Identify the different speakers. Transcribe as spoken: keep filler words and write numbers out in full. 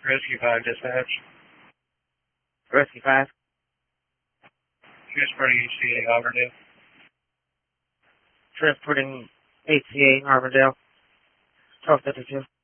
Speaker 1: Rescue five dispatch.
Speaker 2: Rescue five.
Speaker 1: Transporting H C A Auburndale.
Speaker 2: Transporting H C A Auburndale. twelve fifty-two.